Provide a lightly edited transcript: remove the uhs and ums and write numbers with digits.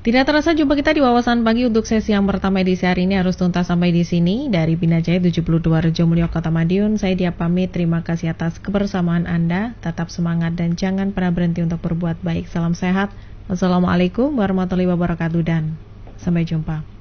Tidak terasa jumpa kita di Wawasan Pagi untuk sesi yang pertama edisi hari ini harus tuntas sampai di sini. Dari Bina Jaya 72 Rejo Mulyo Kota Madiun, saya Dia pamit. Terima kasih atas kebersamaan Anda. Tetap semangat dan jangan pernah berhenti untuk berbuat baik. Salam sehat. Wassalamualaikum warahmatullahi wabarakatuh dan sampai jumpa.